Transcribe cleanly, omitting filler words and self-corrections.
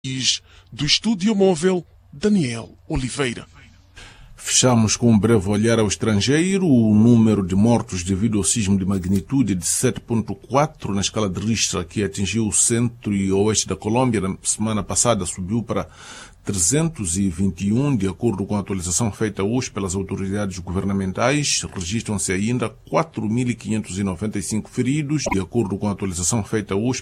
do Estúdio Móvel Daniel Oliveira. Fechamos com um breve olhar ao estrangeiro. O número de mortos devido ao sismo de magnitude de 7.4 na escala de Richter, que atingiu o centro e oeste da Colômbia na semana passada, subiu para 321, de acordo com a atualização feita hoje pelas autoridades governamentais. Registram-se ainda 4.595 feridos, de acordo com a atualização feita hoje